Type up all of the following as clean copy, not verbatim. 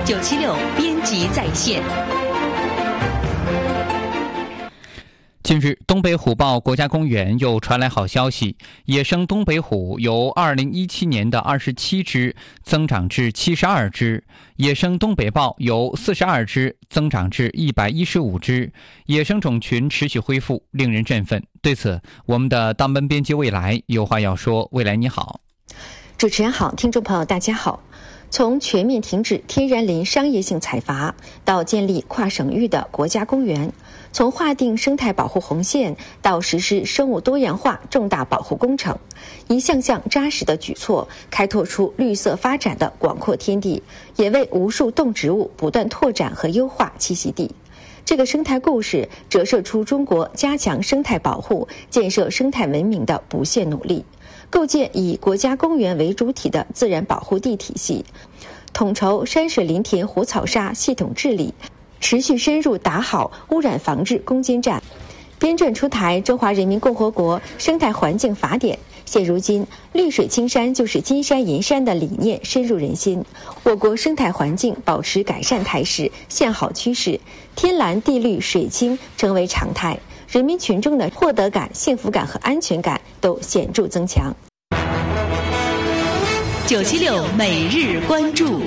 976编辑在线。 近日，东北虎豹国家公园又传来好消息，野生东北虎由2017年的27只增长至72只，野生东北豹由42只增长至115只，野生种群持续恢复，令人振奋。对此，我们的当班编辑未来有话要说。未来你好。 主持人好，听众朋友大家好。从全面停止天然林商业性采伐，到建立跨省域的国家公园，从划定生态保护红线到实施生物多样化重大保护工程，一项项扎实的举措开拓出绿色发展的广阔天地，也为无数动植物不断拓展和优化栖息地。这个生态故事折射出中国加强生态保护、建设生态文明的不懈努力，构建以国家公园为主体的自然保护地体系，统筹山水林田湖草沙系统治理，持续深入打好污染防治攻坚战，编撰出台《中华人民共和国生态环境法典》。现如今，绿水青山就是金山银山的理念深入人心，我国生态环境保持改善态势，向好趋势，天蓝地绿水清成为常态，人民群众的获得感、幸福感和安全感都显著增强。 976每日关注。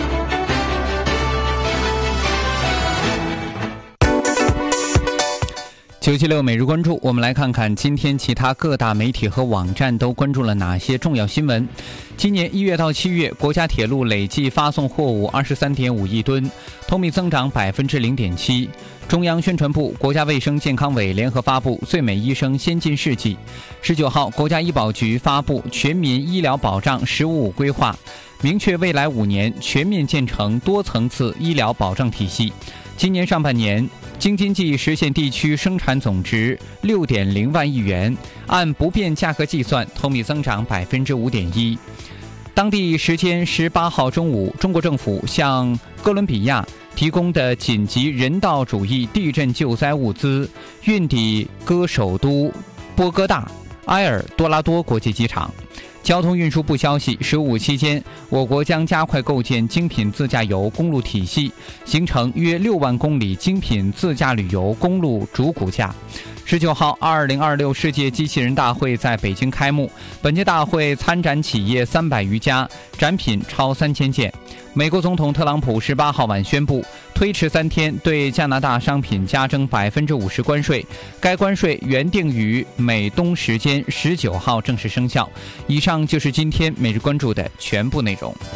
976每日关注，我们来看看今天其他各大媒体和网站都关注了哪些重要新闻。今年1月到7月，国家铁路累计发送货物23.5亿吨，同比增长0.7%。中央宣传部、国家卫生健康委联合发布《最美医生先进事迹》。19号，国家医保局发布《全民医疗保障“十五五”规划》，明确未来5年全面建成多层次医疗保障体系。今年上半年，京津冀实现地区生产总值6.0万亿元，按不变价格计算，同比增长5.1%。当地时间18号中午，中国政府向哥伦比亚提供的紧急人道主义地震救灾物资运抵哥首都波哥大埃尔多拉多国际机场。交通运输部消息，15五期间，我国将加快构建精品自驾游公路体系，形成约6万公里精品自驾旅游公路主骨架。19号，2026世界机器人大会在北京开幕，本届大会参展企业300余家，展品超3000件。美国总统特朗普18号晚宣布，推迟3天对加拿大商品加征50%关税，该关税原定于美东时间19号正式生效。以上就是今天每日关注的全部内容。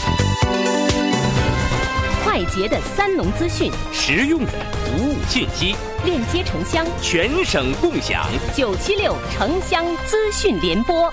快捷的三农资讯， 实用的服务讯息， 链接城乡， 全省共享。 976城乡资讯联播。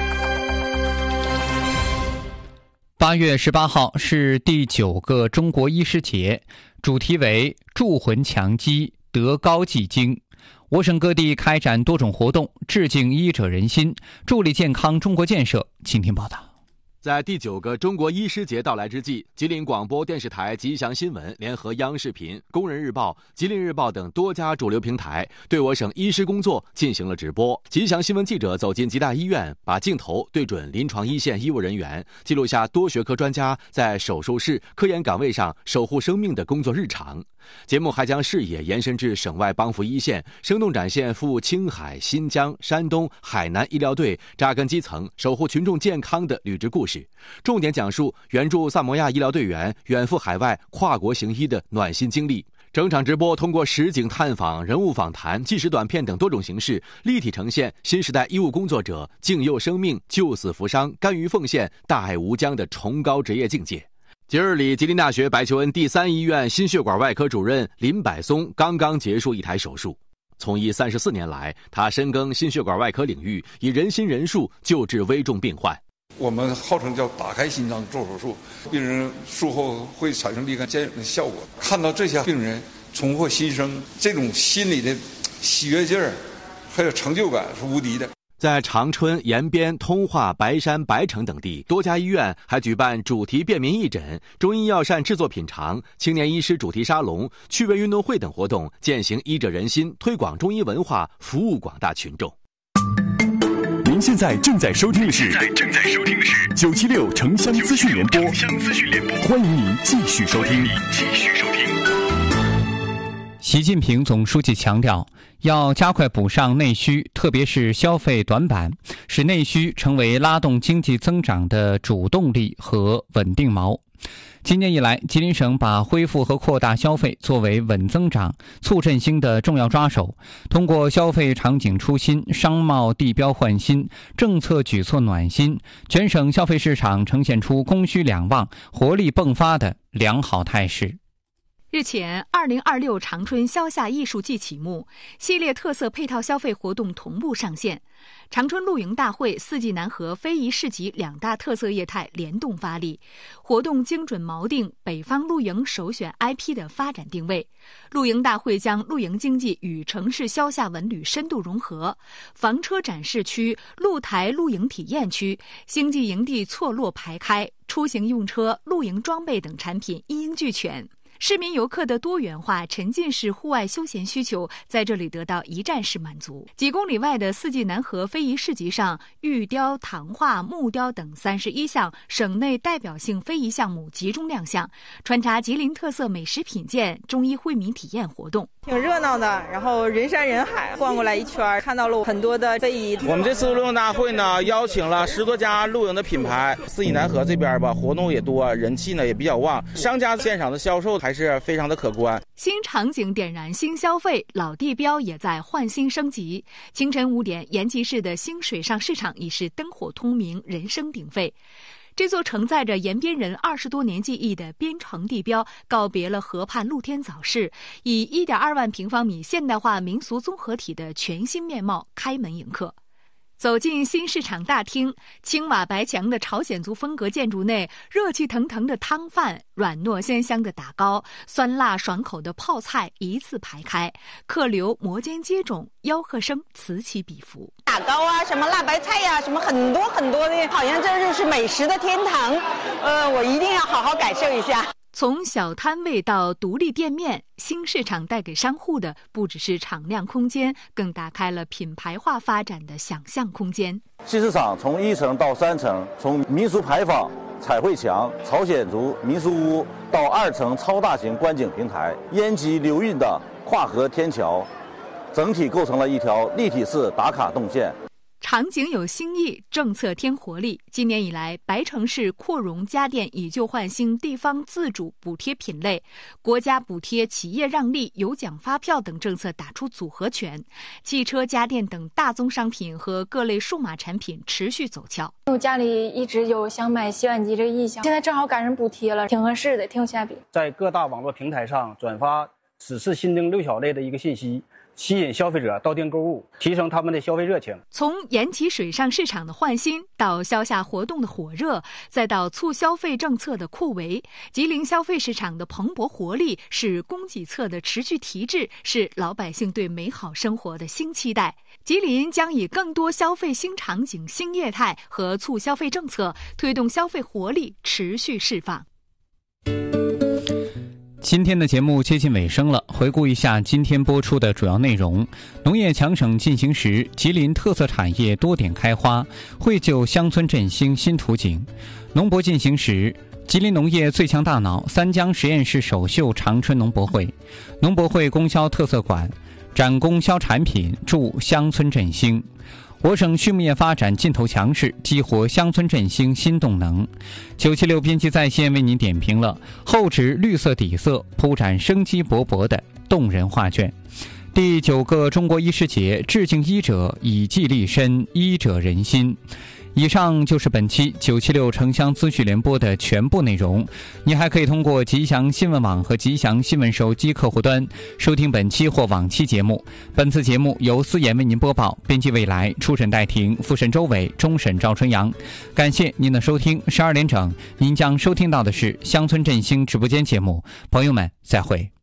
8月18号是第9个中国医师节，主题为铸魂强基，德高继精。我省各地开展多种活动，致敬医者仁心，助力健康中国建设。请听报道。 在第9个中国医师节到来之际，吉林广播电视台吉祥新闻联合央视频、工人日报、吉林日报等多家主流平台对我省医师工作进行了直播。吉祥新闻记者走进吉大医院，把镜头对准临床一线医务人员，记录下多学科专家在手术室、科研岗位上守护生命的工作日常。节目还将视野延伸至省外帮扶一线，生动展现赴青海、新疆、山东、海南医疗队扎根基层、守护群众健康的履职故事，重点讲述援助萨摩亚医疗队员远赴海外跨国行医的暖心经历。整场直播通过实景探访、人物访谈、纪实短片等多种形式，立体呈现新时代医务工作者敬佑生命、救死扶伤、甘于奉献、大爱无疆的崇高职业境界。节日里，吉林大学白求恩第3医院心血管外科主任林柏松刚刚结束一台手术。从医34年来，他深耕心血管外科领域，以人心仁术救治危重病患。 我们号称叫打开心脏做手术，病人术后会产生立竿见影的效果。看到这些病人重获新生，这种心里的喜悦劲儿还有成就感是无敌的。 在长春、延边、通化、白山、白城等地，多家医院还举办主题便民义诊、中医药膳制作品尝、青年医师主题沙龙、趣味运动会等活动，践行医者仁心，推广中医文化，服务广大群众。 您现在正在收听的是976城乡资讯联播，欢迎您继续收听。 习近平总书记强调，要加快补上内需，特别是消费短板，使内需成为拉动经济增长的主动力和稳定锚。今年以来，吉林省把恢复和扩大消费作为稳增长、促振兴的重要抓手，通过消费场景出新、商贸地标换新、政策举措暖新，全省消费市场呈现出供需两旺、活力迸发的良好态势。 日前，2026长春消夏艺术季启幕，系列特色配套消费活动同步上线。长春露营大会、四季南河非遗市集两大特色业态联动发力，活动精准锚定北方露营首选 IP 的发展定位。露营大会将露营经济与城市消夏文旅深度融合，房车展示区、露台露营体验区、星际营地错落排开，出行用车、露营装备等产品一应俱全。市民游客的多元化沉浸式户外休闲需求在这里得到一站式满足。几公里外的四季南河非遗市集上，玉雕、糖画、木雕等31项省内代表性非遗项目集中亮相，穿插吉林特色美食品鉴、中医惠民体验活动， 挺热闹的。然后人山人海，逛过来一圈，看到了很多的非遗。 我们这次露营大会呢，邀请了10多家露营的品牌。四季南河这边吧，活动也多，人气呢也比较旺，商家现场的销售还是非常的可观。 新场景点燃新消费，老地标也在换新升级。清晨5点，延吉市的新水上市场已是灯火通明，人声鼎沸。这座承载着延边人20多年记忆的边城地标告别了河畔露天早市，以1.2万平方米现代化民俗综合体的全新面貌开门迎客。走进新市场大厅，青瓦白墙的朝鲜族风格建筑内，热气腾腾的汤饭、软糯鲜香的打糕、酸辣爽口的泡菜一字排开，客流摩肩接踵，吆喝声此起彼伏。 打糕啊，什么辣白菜呀，什么很多很多的，好像这就是美食的天堂。我一定要好好感受一下。 从小摊位到独立店面，新市场带给商户的不只是敞亮空间，更打开了品牌化发展的想象空间。 新市场从1层到3层，从民俗牌坊、彩绘墙、朝鲜族民俗屋到2层超大型观景平台、烟机流运的跨河天桥，整体构成了一条立体式打卡动线。 场景有新意，政策添活力。今年以来，白城市扩容家电以旧换新地方自主补贴品类，国家补贴、企业让利、有奖发票等政策打出组合拳，汽车、家电等大宗商品和各类数码产品持续走俏。 我家里一直有想买洗碗机这个意向，现在正好赶上补贴了，挺合适的，挺有下笔。 在各大网络平台上转发此次新增6小类的一个信息，吸引消费者到店购物，提升他们的消费热情。 从延吉水上市场的换新，到消夏活动的火热，再到促消费政策的扩围，吉林消费市场的蓬勃活力，是供给侧的持续提质，是老百姓对美好生活的新期待。吉林将以更多消费新场景、新业态和促消费政策，推动消费活力持续释放。 今天的节目接近尾声了，回顾一下今天播出的主要内容。农业强省进行时，吉林特色产业多点开花，绘就乡村振兴新图景。农博进行时，吉林农业最强大脑三江实验室首秀长春农博会。农博会供销特色馆展供销产品，助乡村振兴。我省畜牧业发展劲头强势，激活乡村振兴新动能。976编辑在线为您点评了厚纸绿色底色铺展生机勃勃的动人画卷。第9个中国医师节，致敬医者，以技立身，医者仁心。以上就是本期976城乡资讯联播的全部内容。你还可以通过吉祥新闻网和吉祥新闻手机客户端收听本期或往期节目。本次节目由思妍为您播报，编辑未来，初审戴婷，复审周伟，终审赵春阳。感谢您的收听，12点整您将收听到的是乡村振兴直播间节目。朋友们，再会。